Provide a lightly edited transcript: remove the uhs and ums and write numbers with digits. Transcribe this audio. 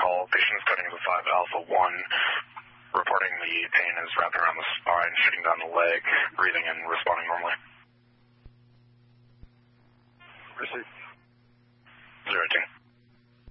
call. Patient's coding as a 5-alpha-1, reporting the pain is wrapping around the spine, shooting down the leg, breathing and responding normally. Receive.